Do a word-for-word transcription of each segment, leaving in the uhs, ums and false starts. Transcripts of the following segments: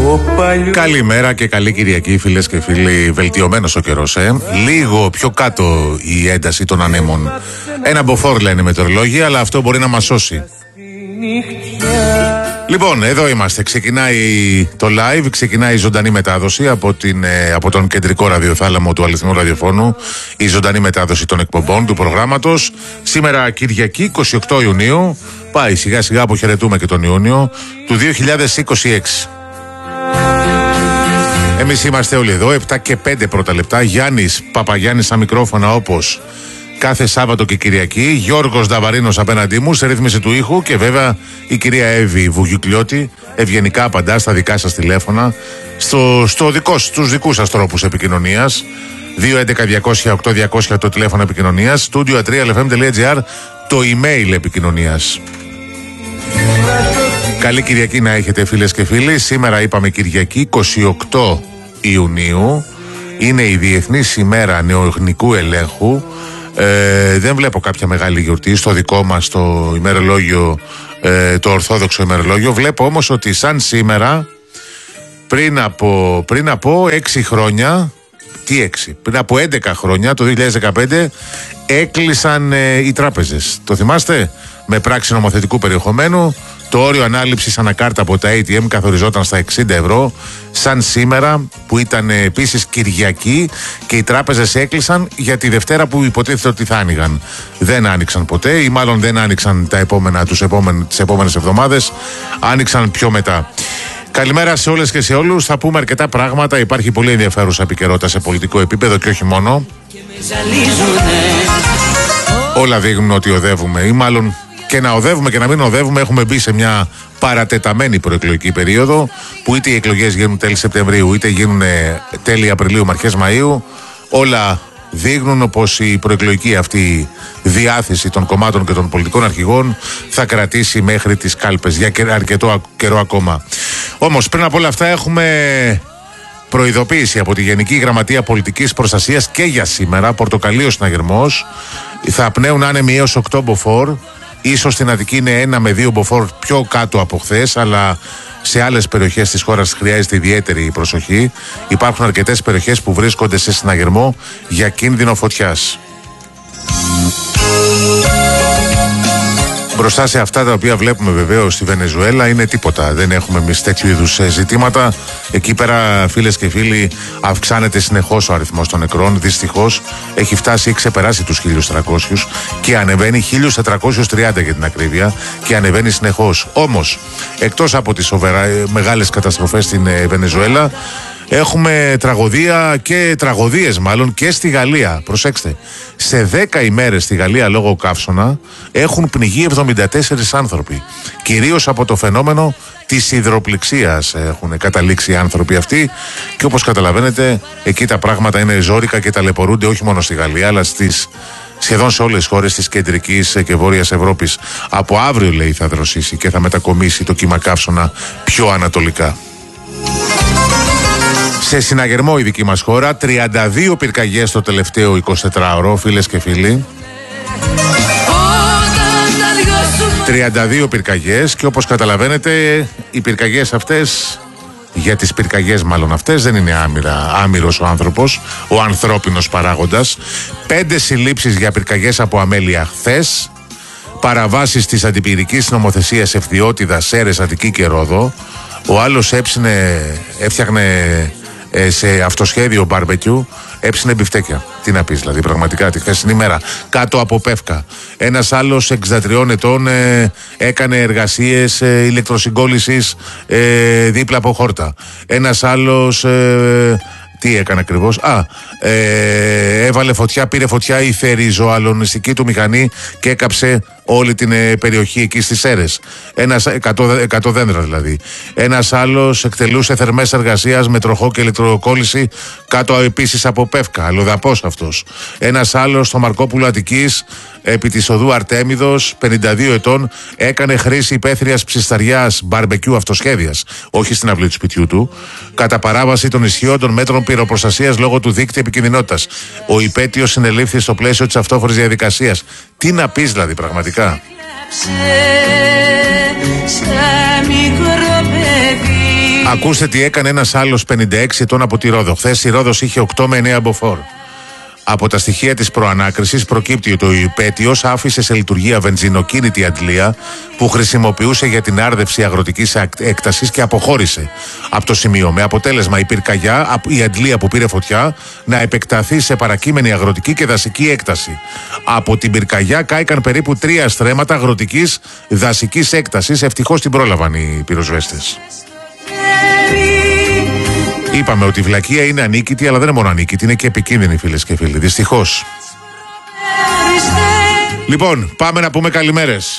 Καλημέρα και καλή Κυριακή, φίλες και φίλοι. Βελτιωμένος ο καιρός, ε. Λίγο πιο κάτω η ένταση των ανέμων. Ένα μποφόρ λένε οι μετεωρολόγοι, αλλά αυτό μπορεί να μας σώσει. Λοιπόν, εδώ είμαστε. Ξεκινάει το live, ξεκινάει η ζωντανή μετάδοση από, την, από τον κεντρικό ραδιοθάλαμο του αληθινού ραδιοφώνου. Η ζωντανή μετάδοση των εκπομπών του προγράμματος. Σήμερα Κυριακή, είκοσι οκτώ Ιουνίου. Πάει σιγά σιγά, αποχαιρετούμε και τον Ιούνιο του δύο χιλιάδες είκοσι έξι. Εμείς είμαστε όλοι εδώ, επτά και πέντε πρώτα λεπτά. Γιάννης Παπαγιάννης στα μικρόφωνα όπως κάθε Σάββατο και Κυριακή. Γιώργος Νταβαρίνος απέναντί μου σε ρύθμιση του ήχου. Και βέβαια η κυρία Εύη Βουγιουκλιώτη ευγενικά απαντά στα δικά σας τηλέφωνα, στο, στο δικό, στους δικούς σας τρόπους επικοινωνίας. δύο έντεκα διακόσια οκτώ διακόσια το τηλέφωνο επικοινωνίας. studio τρία ελ εφ εμ τελεία τζι άρ το email επικοινωνίας. Καλή Κυριακή να έχετε, φίλες και φίλοι. Σήμερα είπαμε Κυριακή είκοσι οκτώ Ιουνίου. Είναι η Διεθνής ημέρα νεογνικού ελέγχου. Ε, δεν βλέπω κάποια μεγάλη γιορτή στο δικό μας το ημερολόγιο, ε, το ορθόδοξο ημερολόγιο. Βλέπω όμως ότι σαν σήμερα πριν από, πριν από έξι χρόνια, τι έξι, πριν από έντεκα χρόνια, το δύο χιλιάδες δεκαπέντε, έκλεισαν ε, οι τράπεζες. Το θυμάστε? Με πράξη νομοθετικού περιεχομένου. Το όριο ανάληψης ανακάρτα από τα έι τι εμ καθοριζόταν στα εξήντα ευρώ. Σαν σήμερα που ήταν επίσης Κυριακή και οι τράπεζες έκλεισαν για τη Δευτέρα που υποτίθεται ότι θα άνοιγαν. Δεν άνοιξαν ποτέ ή μάλλον δεν άνοιξαν τα επόμενα, τους επόμενες, τις επόμενες εβδομάδες. Άνοιξαν πιο μετά. Καλημέρα σε όλες και σε όλους. Θα πούμε αρκετά πράγματα. Υπάρχει πολύ ενδιαφέρουσα επικαιρότητα σε πολιτικό επίπεδο και όχι μόνο. Όλα δείχνουν ότι οδεύουμε ή μάλλον και να οδεύουμε και να μην οδεύουμε. Έχουμε μπει σε μια παρατεταμένη προεκλογική περίοδο που είτε οι εκλογές γίνουν τέλη Σεπτεμβρίου είτε γίνουν τέλη Απριλίου με αρχές Μαΐου. Όλα δείχνουν πως η προεκλογική αυτή διάθεση των κομμάτων και των πολιτικών αρχηγών θα κρατήσει μέχρι τις κάλπες για αρκετό καιρό ακόμα. Όμως πριν από όλα αυτά έχουμε προειδοποίηση από τη Γενική Γραμματεία Πολιτικής Προστασίας και για σήμερα. Πορτοκαλίος συναγερμός. Θα πνέουν άνεμοι έως οκτώ μποφόρ. Ίσως στην Αττική είναι ένα με δύο μποφόρ πιο κάτω από χθες, αλλά σε άλλες περιοχές της χώρας χρειάζεται ιδιαίτερη προσοχή. Υπάρχουν αρκετές περιοχές που βρίσκονται σε συναγερμό για κίνδυνο φωτιάς. Μπροστά σε αυτά τα οποία βλέπουμε βεβαίως στη Βενεζουέλα είναι τίποτα. Δεν έχουμε εμείς τέτοιου είδους ζητήματα. Εκεί πέρα, φίλες και φίλοι, αυξάνεται συνεχώς ο αριθμός των νεκρών. Δυστυχώς έχει φτάσει ή ξεπεράσει τους χίλιους τριακόσιους και ανεβαίνει χίλια τετρακόσιους τριάντα για την ακρίβεια και ανεβαίνει συνεχώς. Όμως, εκτός από τις σοβερά, μεγάλες καταστροφές στην Βενεζουέλα, έχουμε τραγωδία και τραγωδίες μάλλον και στη Γαλλία. Προσέξτε, σε δέκα ημέρες στη Γαλλία λόγω καύσωνα έχουν πνιγεί εβδομήντα τέσσερις άνθρωποι. Κυρίως από το φαινόμενο της υδροπληξίας έχουν καταλήξει οι άνθρωποι αυτοί και όπως καταλαβαίνετε εκεί τα πράγματα είναι ζόρικα και ταλαιπωρούνται όχι μόνο στη Γαλλία αλλά στις σχεδόν σε όλες τις χώρες της κεντρικής και βόρειας Ευρώπης. Από αύριο λέει θα δροσίσει και θα μετακομίσει το κύμα καύσωνα πιο ανατολικά. Σε συναγερμό η δική μας χώρα, τριάντα δύο πυρκαγιές το τελευταίο εικοσιτετράωρο, φίλες και φίλοι. τριάντα δύο πυρκαγιές και όπως καταλαβαίνετε οι πυρκαγιές αυτές, για τις πυρκαγιές μάλλον αυτές δεν είναι άμυρα, άμυρος ο άνθρωπος, ο ανθρώπινος παράγοντας. Πέντε συλλήψεις για πυρκαγιές από αμέλεια χθες. Παραβάσεις της αντιπυρικής νομοθεσίας Ευθυότιδα, Σέρρες, Αττική και Ρόδο. Ο άλλος έψινε, έφτιαχνε ε, σε αυτοσχέδιο μπαρμπεκιού, έψινε μπιφτέκια. Τι να πεις δηλαδή, πραγματικά τη χθεσινή μέρα, κάτω από Πεύκα. Ένας άλλος εξήντα τριών ετών ε, έκανε εργασίες ε, ηλεκτροσυγκόλλησης ε, δίπλα από Χόρτα. Ένας άλλος... Ε, τι έκανε ακριβώς? Α, ε, έβαλε φωτιά, πήρε φωτιά η θερυζωαλωνιστική του μηχανή και έκαψε όλη την ε, περιοχή εκεί στις Σέρρες. Ένας, εκατό δέντρα δηλαδή. Ένας άλλος εκτελούσε θερμές εργασίας με τροχό και ηλεκτροκόλληση κάτω επίσης από Πεύκα. Αλλοδαπός αυτός. Ένας άλλος στο Μαρκόπουλο Αττικής επί της οδού Αρτέμιδος, πενήντα δύο ετών, έκανε χρήση υπαίθριας ψισταριάς μπαρμπεκιού αυτοσχέδιας, όχι στην αυλή του σπιτιού του, κατά παράβαση των ισχύων των μέτρων πυροπροστασίας λόγω του δίκτυου επικινδυνότητας. Ο υπέτειος συνελήφθη στο πλαίσιο της αυτόφορης διαδικασίας. Τι να πεις δηλαδή, πραγματικά. Σε μικρό παιδί Ακούστε τι έκανε ένας άλλος πενήντα έξι ετών από τη Ρόδο. Χθες η Ρόδος είχε οκτώ με εννέα μποφόρ. Από τα στοιχεία της προανάκρισης προκύπτει ότι ο υπέτειος άφησε σε λειτουργία βενζινοκίνητη αντλία που χρησιμοποιούσε για την άρδευση αγροτικής έκτασης και αποχώρησε από το σημείο. Με αποτέλεσμα η πυρκαγιά, η αντλία που πήρε φωτιά, να επεκταθεί σε παρακείμενη αγροτική και δασική έκταση. Από την πυρκαγιά κάηκαν περίπου τρία στρέμματα αγροτικής δασικής έκτασης. Ευτυχώς την πρόλαβαν οι πυροσβέστες. Είπαμε ότι η βλακεία είναι ανίκητη, αλλά δεν είναι μόνο ανίκητη, είναι και επικίνδυνη, φίλες και φίλοι. Δυστυχώς. Λοιπόν, πάμε να πούμε καλημέρες.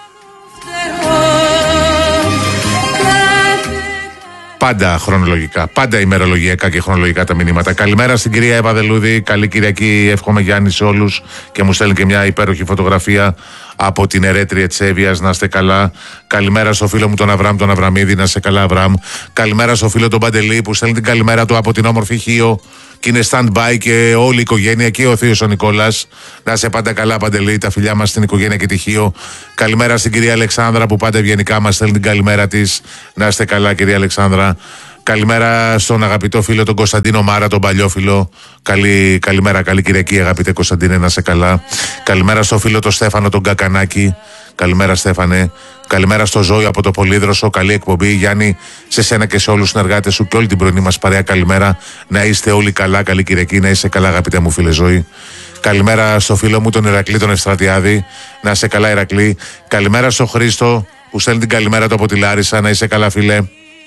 Πάντα χρονολογικά, πάντα ημερολογιακά και χρονολογικά τα μηνύματα. Καλημέρα στην κυρία Εύα Δελούδη. Καλή Κυριακή, εύχομαι Γιάννη σε όλους. Και μου στέλνει και μια υπέροχη φωτογραφία από την ερέτρια της Εύβοιας. Να είστε καλά. Καλημέρα στο φίλο μου τον Αβραμ, τον Αβραμίδη. Να είστε καλά, Αβραμ. Καλημέρα στο φίλο τον Παντελή που στέλνει την καλημέρα του από την όμορφη Χίο. Και είναι stand-by και όλη η οικογένεια και ο θείος ο Νικόλας. Να είσαι πάντα καλά, Παντελή. Τα φιλιά μας στην οικογένεια και τη Χίο. Καλημέρα στην κυρία Αλεξάνδρα που πάντα ευγενικά μας στέλνει την καλημέρα της. Να είστε καλά, κυρία Αλεξάνδρα. Καλημέρα στον αγαπητό φίλο τον Κωνσταντίνο Μάρα, τον παλιόφιλο. Καλή, καλημέρα, καλή Κυριακή, αγαπητέ Κωνσταντίνε, να είσαι καλά. Καλημέρα στο φίλο τον Στέφανο τον Κακανάκη. Καλημέρα, Στέφανε. Καλημέρα στο Ζώη από το Πολύδροσο. Καλή εκπομπή. Γιάννη, σε σένα και σε όλους τους συνεργάτες σου και όλη την πρωινή μας παρέα. Καλημέρα. Να είστε όλοι καλά. Καλή Κυριακή. Να είσαι καλά, αγαπητέ μου φίλε Ζώη. Καλημέρα στο φίλο μου τον Ηρακλή τον Ευστρατιάδη. Να είσαι καλά, Ηρακλή. Καλημέρα στο Χρήστο που στέλνει την καλημέρα του από τη Λάρισα. Να είσαι καλά, φίλε.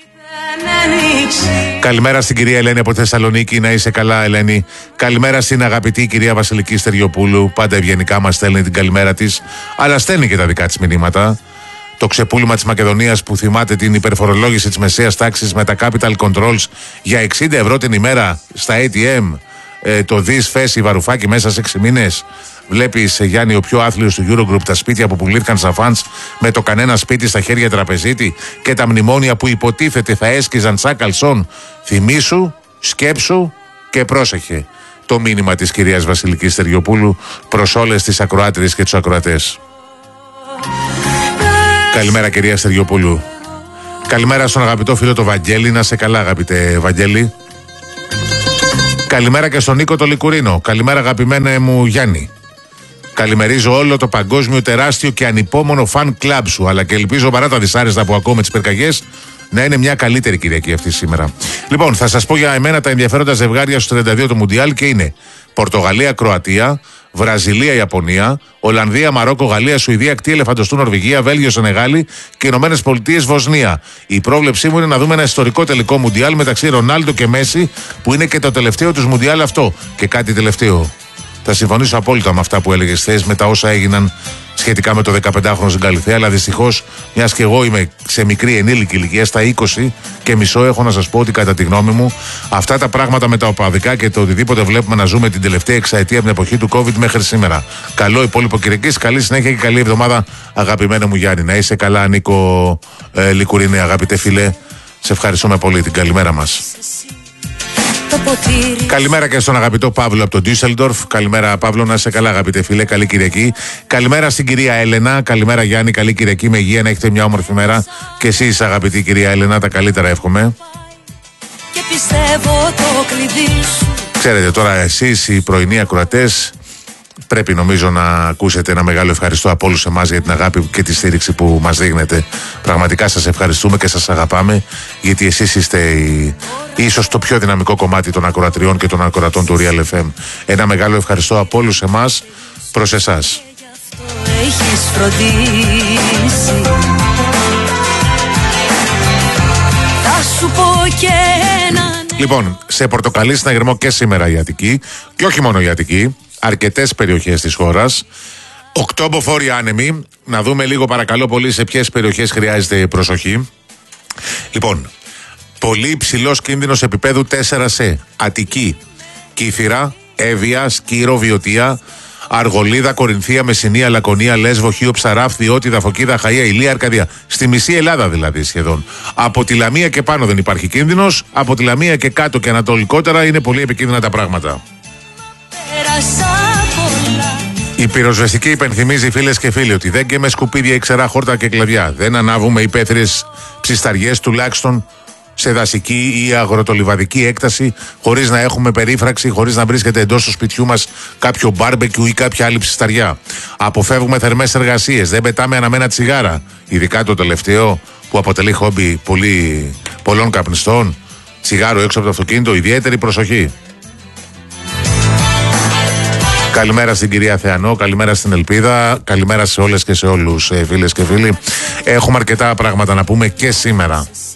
Καλημέρα στην κυρία Ελένη από Θεσσαλονίκη. Να είσαι καλά, Ελένη. Καλημέρα στην αγαπητή κυρία Βασιλική Στεριοπούλου. Πάντα ευγενικά μας στέλνει την καλημέρα της, αλλά στέλνει και τα δικά της μηνύματα. Το ξεπούλημα της Μακεδονίας που θυμάται την υπερφορολόγηση της μεσαίας τάξης με τα capital controls για εξήντα ευρώ την ημέρα στα έι τι εμ. Ε, το δις φέση Βαρουφάκη μέσα σε έξι μήνες. Βλέπεις, Γιάννη, ο πιο άθλιος του Eurogroup, τα σπίτια που πουλήθηκαν στα φαντς με το κανένα σπίτι στα χέρια τραπεζίτη και τα μνημόνια που υποτίθεται θα έσκυζαν σαν καλσόν. Θυμήσου, σκέψου και πρόσεχε. Το μήνυμα της κυρίας Βασιλικής Στεριοπούλου προς όλες τις ακροάτριες και τους ακροατές. Καλημέρα, κυρία Στεριοπούλου. Καλημέρα στον αγαπητό φίλο το Βαγγέλη. Να σε καλά, αγαπητέ Βαγγέλη. Καλημέρα και στον Νίκο το Λικουρίνο. Καλημέρα, αγαπημένε μου Γιάννη. Καλημερίζω όλο το παγκόσμιο τεράστιο και ανυπόμονο φαν κλαμπ σου. Αλλά και ελπίζω παρά τα δυσάρεστα που ακούω με τις πυρκαγιές να είναι μια καλύτερη Κυριακή αυτή σήμερα. Λοιπόν, θα σας πω για εμένα τα ενδιαφέροντα ζευγάρια στο τριάντα δύο του Μουντιάλ και είναι Πορτογαλία-Κροατία, Βραζιλία-Ιαπωνία, Ολλανδία-Μαρόκο, Γαλλία-Σουηδία, κτή ελεφαντοστού Νορβηγία, Βέλγιο-Σενεγάλη και Ηνωμένες Πολιτείες Βοσνία. Η πρόβλεψή μου είναι να δούμε ένα ιστορικό τελικό Μουντιάλ μεταξύ Ρονάλντο και Μέση, που είναι και το τελευταίο του Μουντιάλ αυτό. Και κάτι τελευταίο. Θα συμφωνήσω απόλυτα με αυτά που έλεγες χθες, με τα όσα έγιναν σχετικά με το δεκαπεντάχρονο στην Καλυθέα, αλλά δυστυχώς, μιας και εγώ είμαι σε μικρή ενήλικη ηλικία, στα είκοσι και μισό, έχω να σας πω ότι κατά τη γνώμη μου, αυτά τα πράγματα με τα οπαδικά και το οτιδήποτε βλέπουμε να ζούμε την τελευταία εξαετία από την εποχή του COVID μέχρι σήμερα. Καλό υπόλοιπο Κυριακής, καλή συνέχεια και καλή εβδομάδα, αγαπημένο μου Γιάννη. Να είσαι καλά, Νίκο ε, Λικουρίνε, αγαπητέ φίλε. Σε ευχαριστούμε πολύ, την καλημέρα μας. Καλημέρα και στον αγαπητό Παύλο από τον Ντίσσελντορφ. Καλημέρα, Παύλο, να είσαι καλά, αγαπητέ φίλε. Καλή Κυριακή. Καλημέρα στην κυρία Έλενα. Καλημέρα, Γιάννη. Καλή Κυριακή με υγεία. Να έχετε μια όμορφη μέρα. Και εσείς, αγαπητή κυρία Έλενα, τα καλύτερα εύχομαι. Και πιστεύω το κλειδί σου. Ξέρετε τώρα, εσείς οι πρωινοί ακροατές, πρέπει νομίζω να ακούσετε ένα μεγάλο ευχαριστώ από όλους εμάς για την αγάπη και τη στήριξη που μας δείχνετε. Πραγματικά σας ευχαριστούμε και σας αγαπάμε, γιατί εσείς είστε η, ίσως το πιο δυναμικό κομμάτι των ακροατριών και των ακροατών του Real εφ εμ. Ένα μεγάλο ευχαριστώ από όλους εμάς προς εσάς. Λοιπόν, σε πορτοκαλί συναγερμό και σήμερα η Αττική, και όχι μόνο η Αττική, αρκετές περιοχές της χώρας. Οκτώποφόροι άνεμοι. Να δούμε λίγο παρακαλώ πολύ σε ποιες περιοχές χρειάζεται προσοχή. Λοιπόν, πολύ υψηλός κίνδυνος επίπεδου τέσσερα σε Αττική, Κύθυρα, Εύβοια, Σκύρο, Βιωτία, Αργολίδα, Κορινθία, Μεσσηνία, Λακωνία, Λέσβο, Χίο, Ψαράφ, Διώτιδα, Φωκίδα, Χαΐα, Ηλία, Αρκαδία. Στη μισή Ελλάδα δηλαδή σχεδόν. Από τη Λαμία και πάνω δεν υπάρχει κίνδυνος. Από τη Λαμία και κάτω και ανατολικότερα είναι πολύ επικίνδυνα τα πράγματα. Η πυροσβεστική υπενθυμίζει, φίλες και φίλοι, ότι δεν και με σκουπίδια ή ξερά χόρτα και κλαδιά. Δεν ανάβουμε υπαίθριες ψισταριές, τουλάχιστον σε δασική ή αγροτολιβαδική έκταση, χωρίς να έχουμε περίφραξη, χωρίς να βρίσκεται εντός του σπιτιού μας κάποιο μπάρμπεκιου ή κάποια άλλη ψισταριά. Αποφεύγουμε θερμές εργασίες, δεν πετάμε αναμένα τσιγάρα, ειδικά το τελευταίο που αποτελεί χόμπι πολύ, πολλών καπνιστών. Τσιγάρο έξω από το αυτοκίνητο, ιδιαίτερη προσοχή. Καλημέρα στην κυρία Θεανό, καλημέρα στην Ελπίδα, καλημέρα σε όλες και σε όλους, φίλες και φίλοι. Έχουμε αρκετά πράγματα να πούμε και σήμερα.